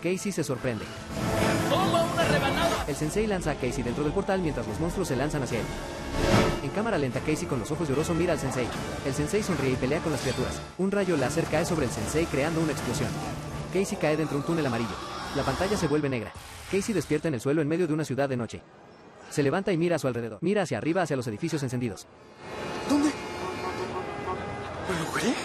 Casey se sorprende. ¡Toma una rebanada! El sensei lanza a Casey dentro del portal mientras los monstruos se lanzan hacia él. En cámara lenta, Casey con los ojos llorosos mira al sensei. El sensei sonríe y pelea con las criaturas. Un rayo láser cae sobre el sensei creando una explosión. Casey cae dentro de un túnel amarillo. La pantalla se vuelve negra. Casey despierta en el suelo en medio de una ciudad de noche. Se levanta y mira a su alrededor. Mira hacia arriba, hacia los edificios encendidos. ¿Dónde? ¿Lo logré?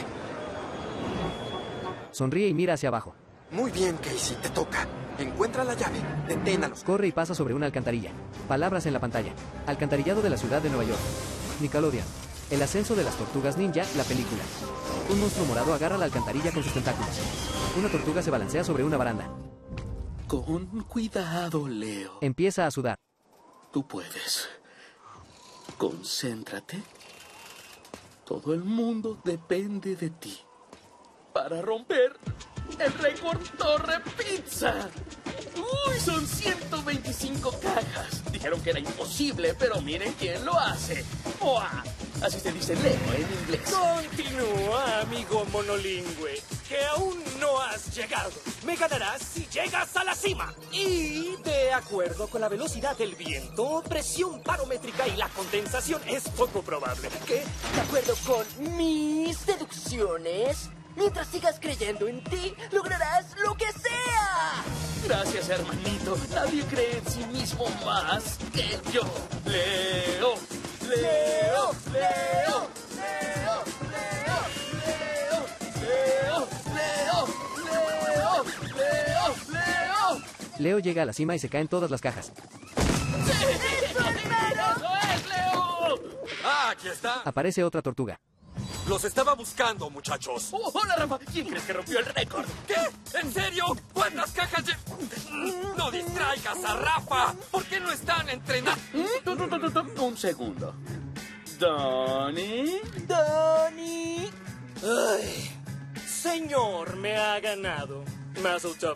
Sonríe y mira hacia abajo. Muy bien, Casey, te toca. Encuentra la llave. Detén a los... Corre y pasa sobre una alcantarilla. Palabras en la pantalla. Alcantarillado de la ciudad de Nueva York. Nickelodeon. El ascenso de las tortugas ninja, la película. Un monstruo morado agarra la alcantarilla con sus tentáculos. Una tortuga se balancea sobre una baranda. Con cuidado, Leo. Empieza a sudar. Tú puedes. Concéntrate. Todo el mundo depende de ti. Para romper el récord Torre Pizza. ¡Uy! Son 125 cajas. Dijeron que era imposible, pero miren quién lo hace. ¡Buah! Así se dice Leo en inglés. Continúa, amigo monolingüe, que aún no has llegado. Me ganarás si llegas a la cima. Y, de acuerdo con la velocidad del viento, presión barométrica y la condensación, es poco probable que, De acuerdo con mis deducciones, mientras sigas creyendo en ti, lograrás lo que sea. Gracias, hermanito. Nadie cree en sí mismo más que yo. Leo. Leo. Leo. Leo. Leo. Leo. Leo. Leo. Leo. Leo. Leo llega a la cima y se caen todas las cajas. ¡Eso es, Leo! ¡Ah, aquí está! Aparece otra tortuga. Los estaba buscando, muchachos. Oh, hola, Rafa. ¿Quién crees que rompió el récord? ¿Qué? ¿En serio? ¿Cuántas cajas de...? ¡No distraigas a Rafa! ¿Por qué no están entrenando? Un segundo. Donnie. Donnie. Ay, señor, me ha ganado. Muzzle Top.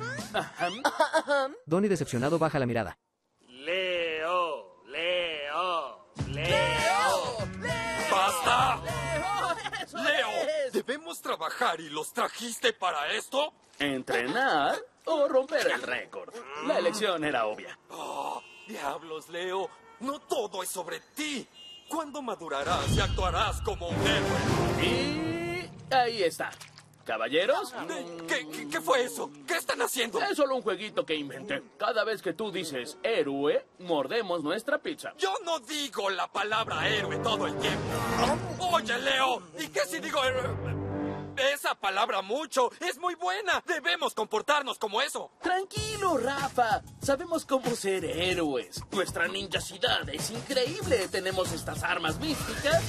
Donnie decepcionado baja la mirada. Leo, Leo, Leo. ¡Basta! ¡Eso Leo, es! ¿debemos trabajar y los trajiste para esto? ¿Entrenar o romper el récord? La elección era obvia. Oh, diablos, Leo. No todo es sobre ti. ¿Cuándo madurarás y actuarás como un héroe? Y ahí está. ¿Caballeros? ¿Qué fue eso? ¿Qué están haciendo? Es solo un jueguito que inventé. Cada vez que tú dices héroe, mordemos nuestra pizza. Yo no digo la palabra héroe todo el tiempo. Oye, Leo, ¿y qué si digo héroe? Esa palabra mucho es muy buena. Debemos comportarnos como eso. Tranquilo, Rafa. Sabemos cómo ser héroes. Nuestra ninjacidad es increíble. Tenemos estas armas místicas.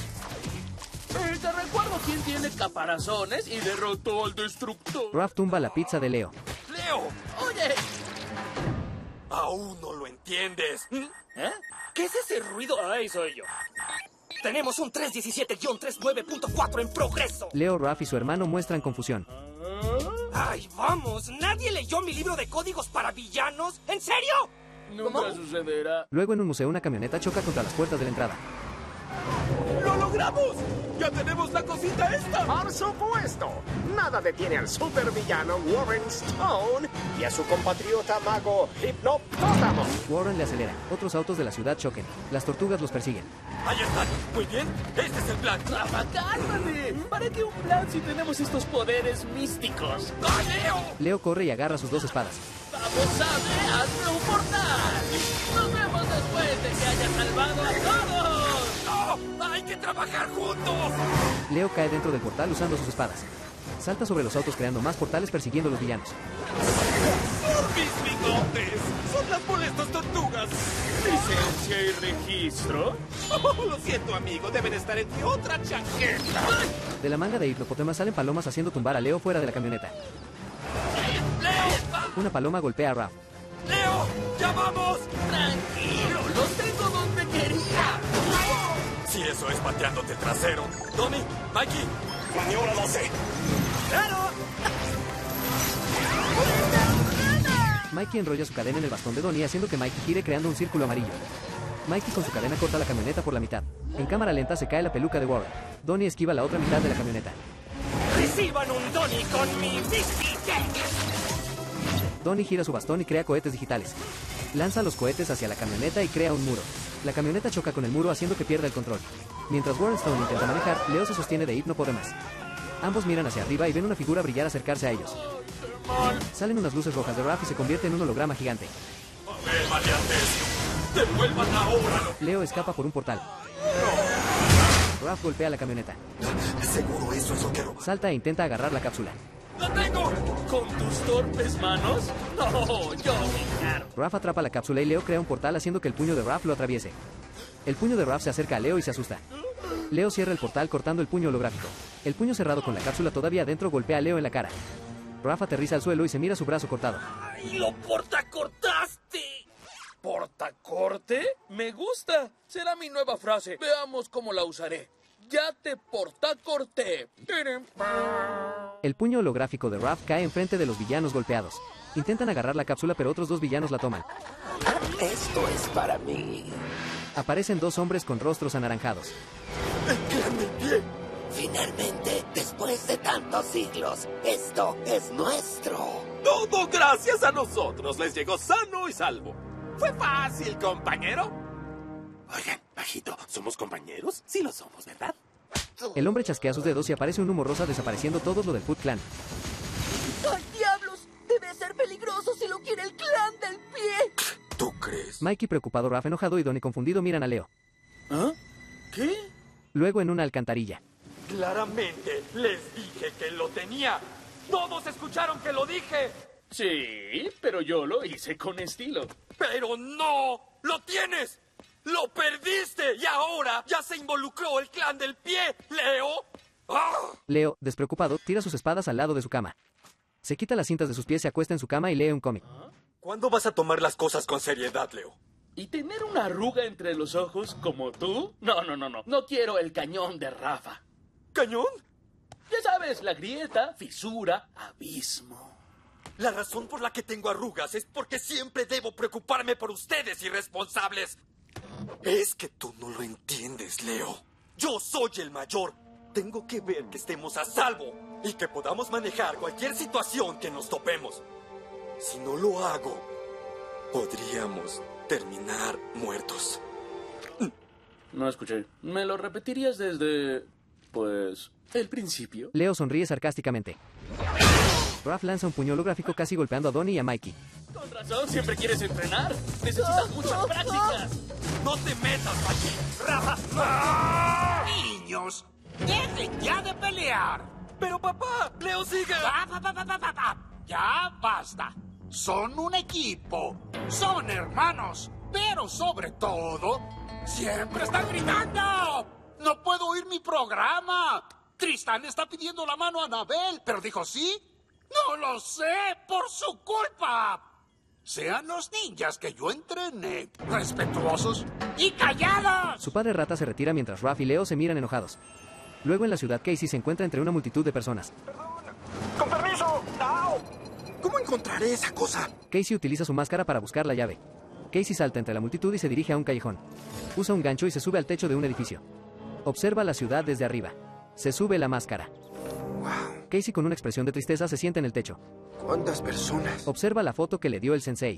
Te recuerdo quién tiene caparazones y derrotó al destructor. Raph tumba la pizza de Leo. Leo, Oye. aún no lo entiendes. ¿Eh? ¿Qué es ese ruido? Ahí soy yo. Tenemos un 317-39.4 en progreso. Leo, Raph y su hermano muestran confusión. ¡Ay, vamos! ¿Nadie leyó mi libro de códigos para villanos? ¿En serio? Nunca sucederá. Luego en un museo una camioneta choca contra las puertas de la entrada. ¡Lo logramos! ¡Ya tenemos la cosita esta! Por supuesto, nada detiene al supervillano Warren Stone y a su compatriota mago Hipnopótamo. Warren le acelera. Otros autos de la ciudad choquen. Las tortugas los persiguen. Ahí están. Muy bien. Este es el plan. Rafa, cálmate. ¿Para qué un plan si tenemos estos poderes místicos? ¡Ah, Leo! Leo corre y agarra sus dos espadas. ¡Vamos a ver! ¡Hazme un portal! ¡Nos vemos después de que haya salvado a todos! ¡No! ¡Hay que trabajar juntos! Leo cae dentro del portal usando sus espadas. Salta sobre los autos creando más portales persiguiendo a los villanos. ¡Mis bigotes! ¡Son las molestas tortugas! ¿Licencia y registro? Oh, lo siento, amigo. Deben estar en mi otra chaqueta. De la manga de Hipnopótamo salen palomas haciendo tumbar a Leo fuera de la camioneta. ¡Leo! Una paloma golpea a Raph. ¡Leo! ¡Ya vamos! Tranquilo, los tengo donde quería. Si eso es pateándote el trasero. Tommy, Mikey. Maniobra 12. Mikey enrolla su cadena en el bastón de Donnie haciendo que Mikey gire creando un círculo amarillo. Mikey con su cadena corta la camioneta por la mitad. En cámara lenta se cae la peluca de Warren. Donnie esquiva la otra mitad de la camioneta. ¡Reciban un Donnie con mi Misty Deck! Donnie gira su bastón y crea cohetes digitales. Lanza los cohetes hacia la camioneta y crea un muro. La camioneta choca con el muro haciendo que pierda el control. Mientras Warren Stone intenta manejar, Leo se sostiene de Hypno Podemos. Ambos miran hacia arriba y ven una figura brillar acercarse a ellos. Salen unas luces rojas de Raph y se convierte en un holograma gigante. A ver, maleantes, devuelvan ahora. Leo escapa por un portal. Raph golpea la camioneta. ¿Seguro eso es lo que roba? Salta e intenta agarrar la cápsula. ¡La tengo! ¿Con tus torpes manos? No, yo me encargo. Raph atrapa la cápsula y Leo crea un portal haciendo que el puño de Raph lo atraviese. El puño de Raph se acerca a Leo y se asusta. Leo cierra el portal cortando el puño holográfico. El puño cerrado con la cápsula todavía adentro golpea a Leo en la cara. Raph aterriza al suelo y se mira su brazo cortado. ¡Ay, lo portacortaste! ¿Portacorte? Me gusta. Será mi nueva frase. Veamos cómo la usaré. Ya te portacorté. El puño holográfico de Raph cae enfrente de los villanos golpeados. Intentan agarrar la cápsula pero otros dos villanos la toman. Esto es para mí. Aparecen dos hombres con rostros anaranjados. Finalmente, después de tantos siglos, esto es nuestro. Todo gracias a nosotros les llegó sano y salvo. Fue fácil, compañero. Oigan, bajito, ¿somos compañeros? Sí lo somos, ¿verdad? El hombre chasquea sus dedos y aparece un humo rosa desapareciendo todo lo del Foot Clan. ¡Ay, diablos! Debe ser peligroso si lo quiere el clan del pie. ¿Tú crees? Mikey preocupado, Raph enojado y Donnie confundido miran a Leo. ¿Ah? ¿Qué? Luego en una alcantarilla. Claramente les dije que lo tenía. Todos escucharon que lo dije. Sí, pero yo lo hice con estilo. Pero no, lo tienes. Lo perdiste y ahora ya se involucró el clan del pie, Leo. ¡Ah! Leo, despreocupado, tira sus espadas al lado de su cama. Se quita las cintas de sus pies, se acuesta en su cama y lee un cómic. ¿Cuándo vas a tomar las cosas con seriedad, Leo? ¿Y tener una arruga entre los ojos como tú? No. No quiero el cañón de Rafa. ¿Cañón? Ya sabes, la grieta, fisura, abismo. La razón por la que tengo arrugas es porque siempre debo preocuparme por ustedes, irresponsables. Es que tú no lo entiendes, Leo. Yo soy el mayor. Tengo que ver que estemos a salvo y que podamos manejar cualquier situación que nos topemos. Si no lo hago, podríamos terminar muertos. No escuché. ¿Me lo repetirías desde, pues, el principio? Leo sonríe sarcásticamente. Raph lanza un puño holográfico casi golpeando a Donnie y a Mikey. Con razón, siempre quieres entrenar. Necesitas muchas prácticas. ¡No te metas aquí, Rafa! Niños, dejen ya de pelear. Pero papá, Leo sigue. Ya basta. Son un equipo. Son hermanos. Pero sobre todo, siempre están gritando. No puedo oír mi programa. Tristán está pidiendo la mano a Anabel, pero dijo sí. No lo sé, por su culpa. Sean los ninjas que yo entrené, respetuosos y callados. Su padre rata se retira mientras Raph y Leo se miran enojados. Luego en la ciudad, Casey se encuentra entre una multitud de personas. ¡Con permiso! ¡Au! ¿Cómo encontraré esa cosa? Casey utiliza su máscara para buscar la llave. Casey salta entre la multitud y se dirige a un callejón. Usa un gancho y se sube al techo de un edificio. Observa la ciudad desde arriba. Se sube la máscara. Casey con una expresión de tristeza se sienta en el techo. ¿Cuántas personas? Observa la foto que le dio el sensei.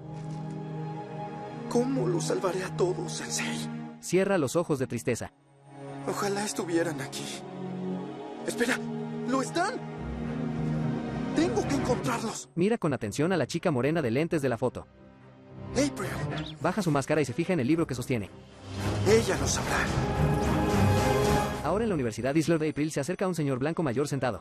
¿Cómo los salvaré a todos, Sensei? Cierra los ojos de tristeza. Ojalá estuvieran aquí. Espera, ¿lo están? Tengo que encontrarlos. Mira con atención a la chica morena de lentes de la foto. April, Baja su máscara y se fija en el libro que sostiene. ella lo sabrá. Ahora en la Universidad Isler de April se acerca un señor blanco mayor sentado.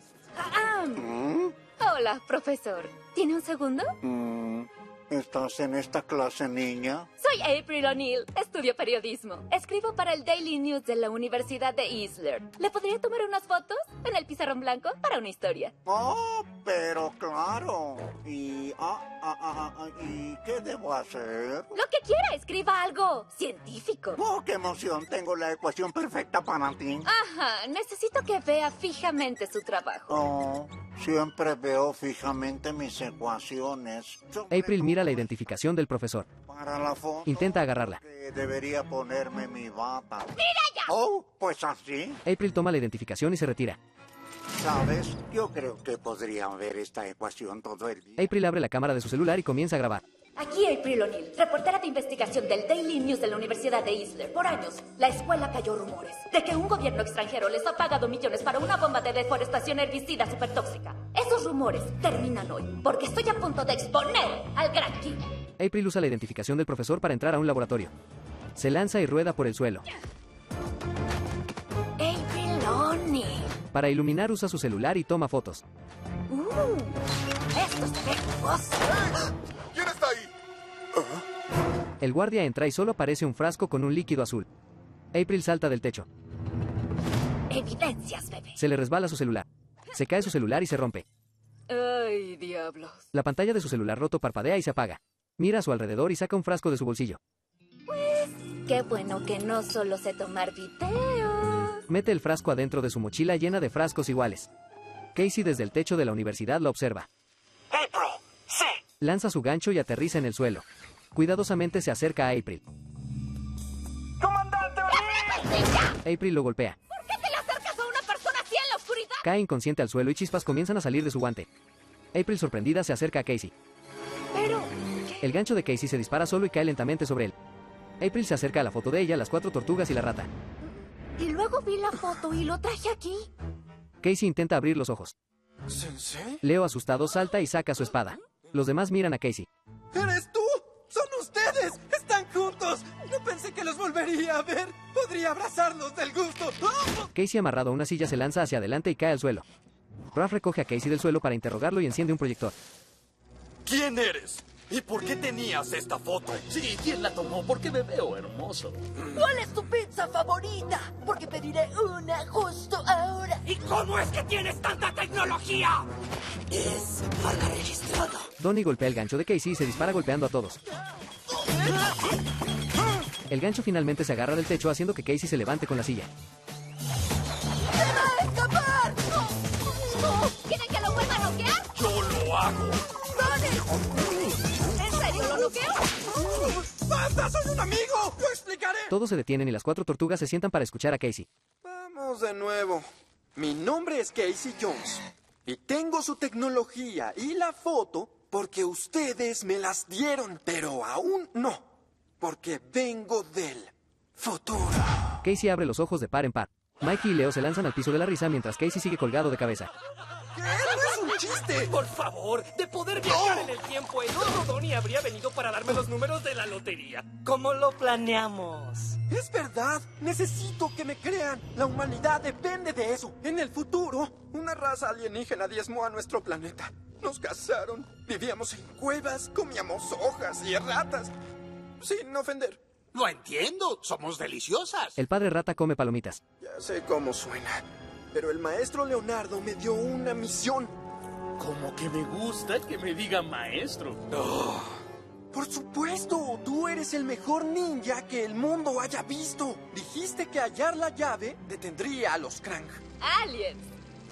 Hola, profesor. ¿Tiene un segundo? ¿Estás en esta clase, niña? Soy April O'Neil. Estudio periodismo. Escribo para el Daily News de la Universidad de Isler. ¿Le podría tomar unas fotos en el pizarrón blanco para una historia? Oh, pero claro. ¿Y qué debo hacer? Lo que quiera, escriba algo científico. Oh, qué emoción. Tengo la ecuación perfecta para ti. Ajá, necesito que vea fijamente su trabajo. Oh, siempre veo fijamente mis ecuaciones. April mira la identificación del profesor. Para la foto. Intenta agarrarla. Debería ponerme mi bata. ¡Mira ya! Oh, pues así. April toma la identificación y se retira. ¿Sabes? Yo creo que podrían ver esta ecuación todo el día. April abre la cámara de su celular y comienza a grabar. Aquí April O'Neil, reportera de investigación del Daily News de la Universidad de Isler. Por años, la escuela cayó rumores de que un gobierno extranjero les ha pagado millones para una bomba de deforestación herbicida supertóxica. Esos rumores terminan hoy, porque estoy a punto de exponer al Gran King. April usa la identificación del profesor para entrar a un laboratorio. Se lanza y rueda por el suelo. April O'Neil. Para iluminar usa su celular y toma fotos. Esto se ve jugoso. ¿Quién está ahí? El guardia entra y solo aparece un frasco con un líquido azul. April salta del techo. Evidencias, bebé. Se le resbala su celular. Se cae su celular y se rompe. Ay, diablos. La pantalla de su celular roto parpadea y se apaga. Mira a su alrededor y saca un frasco de su bolsillo. Qué bueno que no solo sé tomar videos. Mete el frasco adentro de su mochila llena de frascos iguales. Casey desde el techo de la universidad la observa. April, sí. Lanza su gancho y aterriza en el suelo. Cuidadosamente se acerca a April. ¡Comandante O'Neil! April lo golpea. ¿Por qué te le acercas a una persona así en la oscuridad? Cae inconsciente al suelo y chispas comienzan a salir de su guante. April, sorprendida, se acerca a Casey. Pero... El gancho de Casey se dispara solo y cae lentamente sobre él. April se acerca a la foto de ella, las 4 tortugas y la rata. Y luego vi la foto y lo traje aquí. Casey intenta abrir los ojos. ¿Sensei? Leo, asustado, salta y saca su espada. Los demás miran a Casey. ¿Eres tú? ¡Son ustedes! ¡Están juntos! No pensé que los volvería a ver. Podría abrazarlos del gusto. ¡Oh! Casey, amarrado a una silla, se lanza hacia adelante y cae al suelo. Ruff recoge a Casey del suelo para interrogarlo y enciende un proyector. ¿Quién eres? ¿Y por qué tenías esta foto? Sí, ¿quién la tomó? Porque me veo hermoso. ¿Cuál es tu pizza favorita? Porque pediré una justo ahora. ¿Y cómo es que tienes tanta tecnología? Es marca registrada. Donnie golpea el gancho de Casey y se dispara golpeando a todos. El gancho finalmente se agarra del techo haciendo que Casey se levante con la silla. ¡Se va a escapar! ¿Quieren que lo vuelva a noquear? ¡Yo lo hago! ¿En serio lo noqueo? ¡Basta! ¡Soy un amigo! ¡Lo explicaré! Todos se detienen y las 4 tortugas se sientan para escuchar a Casey. Vamos de nuevo. Mi nombre es Casey Jones. Y tengo su tecnología y la foto porque ustedes me las dieron. Pero aún no. Porque vengo del futuro. Casey abre los ojos de par en par. Mikey y Leo se lanzan al piso de la risa mientras Casey sigue colgado de cabeza. ¿Qué? ¡No es un chiste! Por favor, de poder viajar en el tiempo, el otro Donnie habría venido para darme los números de la lotería. ¿Cómo lo planeamos? Es verdad. Necesito que me crean. La humanidad depende de eso. En el futuro, una raza alienígena diezmó a nuestro planeta. Nos cazaron. Vivíamos en cuevas, comíamos hojas y ratas. Sin ofender. Lo entiendo, somos deliciosas. El padre rata come palomitas. Ya sé cómo suena. Pero el maestro Leonardo me dio una misión. Como que me gusta que me diga maestro. Por supuesto, tú eres el mejor ninja que el mundo haya visto. Dijiste que hallar la llave detendría a los Krang. Aliens.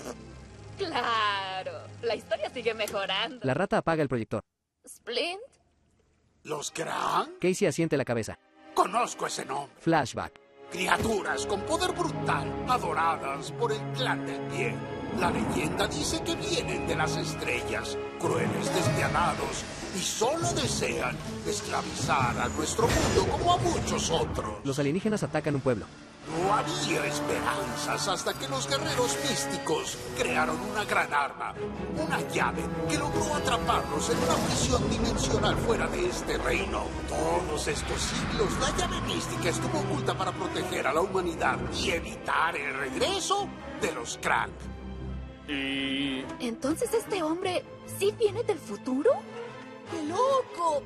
Claro. La historia sigue mejorando. La rata apaga el proyector. ¿Splint? ¿Los Krang? Casey asiente la cabeza. Conozco ese nombre. Flashback. Criaturas con poder brutal, adoradas por el clan del bien. La leyenda dice que vienen de las estrellas, crueles, despiadados, y solo desean esclavizar a nuestro mundo como a muchos otros. Los alienígenas atacan un pueblo. No había esperanzas hasta que los guerreros místicos crearon una gran arma, una llave que logró atraparlos en una prisión dimensional fuera de este reino. Todos estos siglos, la llave mística estuvo oculta para proteger a la humanidad y evitar el regreso de los Krang. Y... ¿Entonces este hombre sí viene del futuro? ¡Qué loco!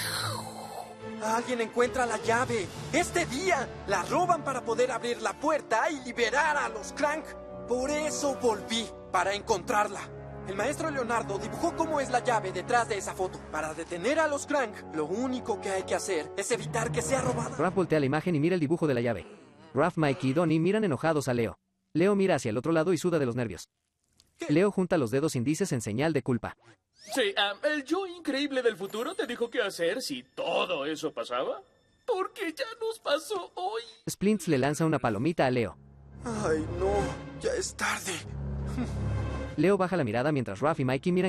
Alguien encuentra la llave. Este día la roban para poder abrir la puerta y liberar a los Krang. Por eso volví, para encontrarla. El maestro Leonardo dibujó cómo es la llave detrás de esa foto. Para detener a los Krang, lo único que hay que hacer es evitar que sea robada. Ruff voltea la imagen y mira el dibujo de la llave. Ruff, Mikey y Donnie miran enojados a Leo. Leo mira hacia el otro lado y suda de los nervios. Leo junta los dedos índices en señal de culpa. Sí, el yo increíble del futuro te dijo qué hacer si todo eso pasaba. Porque ya nos pasó hoy. Splints le lanza una palomita a Leo. Ay, no. Ya es tarde. Leo baja la mirada mientras Raph y Mikey miran